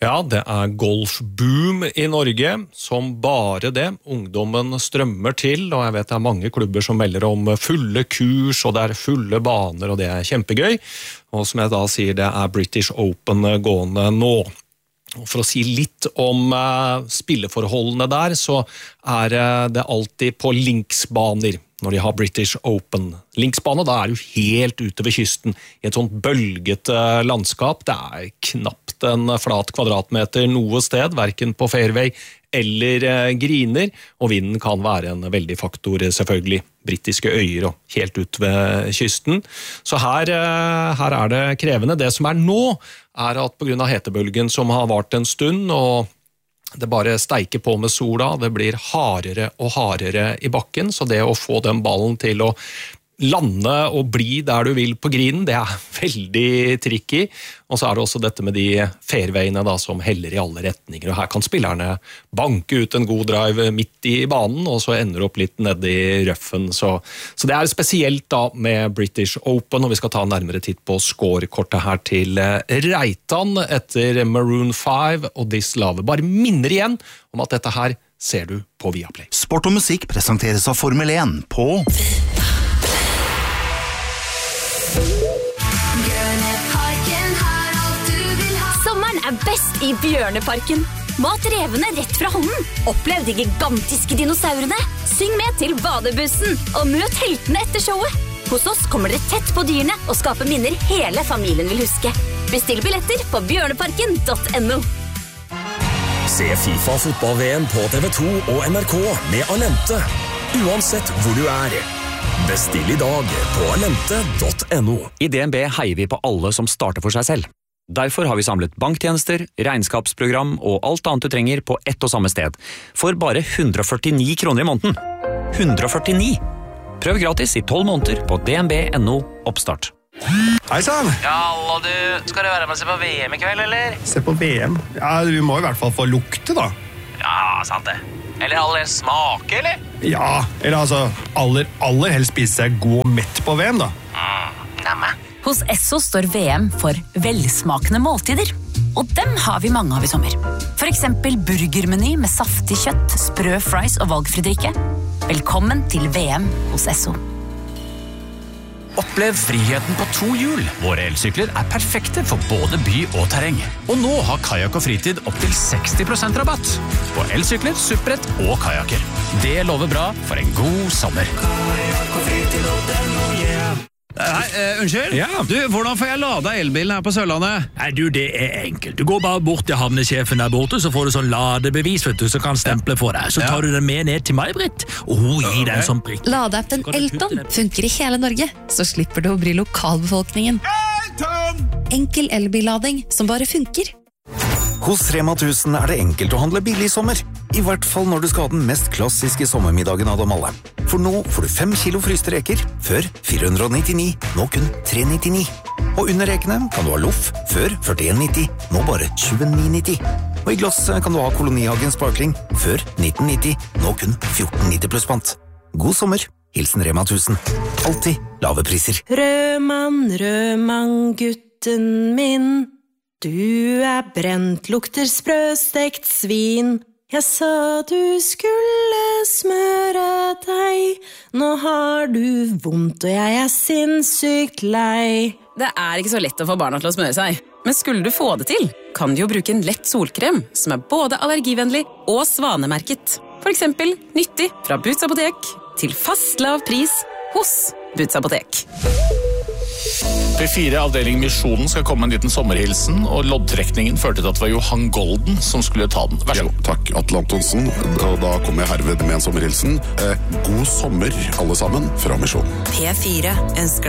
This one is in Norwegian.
Ja, det golfboom I Norge, som bare det. Ungdommen strømmer til, og jeg vet det mange klubber som melder om fulle kurs, og det fulle baner, og det kjempegøy. Og som jeg da sier, det British Open gående nå. Og for å si litt om spilleforholdene der, så det alltid på linksbaner når de har British Open. Linksbane, da du helt ute ved kysten I et sånt bølgete landskap. Det knapt en flat kvadratmeter noe sted, hverken på fairway eller griner, og vinden kan være en veldig faktor, selvfølgelig. Britiske øyer og helt ut ved kysten. Så her det krevende. Det som nå, at på grunn av hetebølgen som har vart en stund, og det bare steiker på med sola, det blir hardere og hardere I bakken, så det å få den ballen til å lande og bli der du vil på grinen, det veldig tricky. Og så det også dette med de fairwayene da, som heller I alle retninger, og her kan spillerne banke ut en god drive midt I banen, og så ender opp litt nede I røffen. Så det spesielt da med British Open, og vi skal ta en nærmere titt på scorekortet her til Reitan etter Maroon 5 og This Love. Bare minner igjen om at dette her ser du på Viaplay. Sport og musikk presenteres av Formel 1 på... Sommeren best I Bjørneparken. Mat revene rett fra hånden. Opplev de gigantiske dinosaurene. Syng med til badebussen, og møt heltene etter showet. Hos oss kommer dere tett på dyrene og skaper minner hele familien vil huske. Bestill billetter på bjørneparken.no. Se FIFA fotball-VM på TV2 og NRK med Alente. Uansett hvor du Bestill I dag på alente.no. I DNB heier vi på alle som starter for seg selv. Derfor har vi samlet banktjenester, regnskapsprogram og alt annet du trenger på ett og samme sted. For bare 149 kroner I måneden. 149! Prøv gratis I 12 måneder på dnb.no oppstart. Hei sann! Ja, hallo du. Skal du være med og se på VM I kveld, eller? Se på VM? Ja, vi må I hvert fall få lukte da. Ja, sant det. Eller aller smake, eller? Ja, eller altså aller helst spise seg god og mett på VM da. Nemme. Hos Esso står VM for velsmakende måltider. Og dem har vi mange av I sommer. For eksempel burgermeny med saftig kjøtt, sprø fries og valgfri drikke. Velkommen til VM hos Esso. Opplev friheten på 2 hjul. Våre elsykler perfekte for både by og terreng. Og nå har Kajak og Fritid opp til 60% rabatt på elsykler, supprett og kajaker. Det lover bra for en god sommer. Kajak og Fritid og den og Unnskyld? Ja. Du, hvordan får jeg lada elbilen her på Sørlandet? Nei, du, det enkelt. Du går bare bort til havnesjefen der borte, så får du sånn ladebevis, vet du, så kan stemple for deg. Så tar du den med ned til May-Britt, og hun gir deg en sånn prikk. Ladeappen Elton funker I hele Norge, så slipper du å bry lokalbefolkningen. Elton! Enkel elbillading som bare funker. Hos Rema 1000 det enkelt å handle billig I sommer. I hvert fall når du skal ha den mest klassiske sommermiddagen av dem alle. For nå får du 5 kilo fryste reker, før 499, nå kun 399. Og under rekene kan du ha loff, før 41,90, nå bare 29,90. Og I glass kan du ha Kolonihagen Sparkling, før 1990, nå kun 14,90 pluss pant. God sommer, hilsen Rema 1000. Alltid lave priser. Rødmann, gutten min. Du brent, lukter sprøstekt svin. Jeg sa du skulle smøre deg. Nå har du vondt, og jeg sinnssykt lei. Det ikke så lett å få barna til å smøre seg. Men skulle du få det til, kan du jo bruke en lett solkrem, som både allergivennlig og svanemerket. For eksempel nyttig fra Boots Apotek til fast lav pris hos Boots Apotek. P4 avdeling Misjonen skal komme med en liten sommerhilsen, og loddtrekningen førte til at det var Johan Golden som skulle ta den. Vær så god. Ja, takk, Atle Antonsen. Og da kommer jeg herved med en sommerhilsen. God sommer, alle sammen, fra Misjonen. P4 ønsker